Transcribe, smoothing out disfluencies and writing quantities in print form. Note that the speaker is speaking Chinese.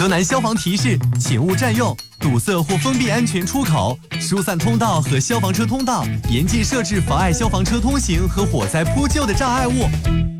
南消防提示：请勿占用、堵塞或封闭安全出口、疏散通道和消防车通道，严禁设置妨碍消防车通行和火灾扑救的障碍物。